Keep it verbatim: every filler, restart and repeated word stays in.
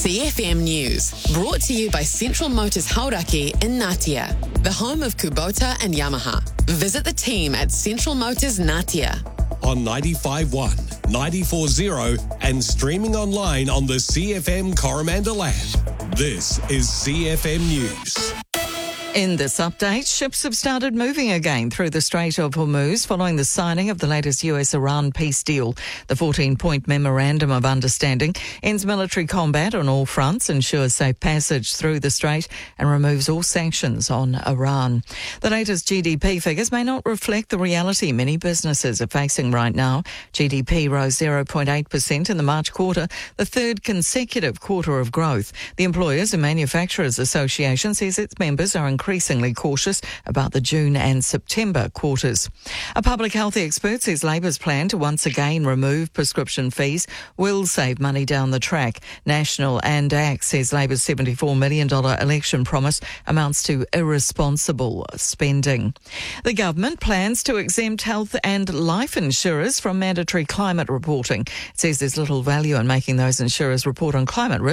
C F M News, brought to you by Central Motors Hauraki in Ngatea, the home of Kubota and Yamaha. Visit the team at Central Motors Ngatea. On ninety-five point one, ninety-four point zero and streaming online on the C F M Coromandel app. This is C F M News. In this update, ships have started moving again through the Strait of Hormuz following the signing of the latest U S Iran peace deal. The fourteen-point Memorandum of Understanding ends military combat on all fronts, ensures safe passage through the strait and removes all sanctions on Iran. The latest G D P figures may not reflect the reality many businesses are facing right now. G D P rose zero point eight percent in the March quarter, the third consecutive quarter of growth. The Employers and Manufacturers Association says its members are increasingly increasingly cautious about the June and September quarters. A public health expert says Labor's plan to once again remove prescription fees will save money down the track. National and A C T says Labor's seventy-four million dollars election promise amounts to irresponsible spending. The government plans to exempt health and life insurers from mandatory climate reporting. It says there's little value in making those insurers report on climate risk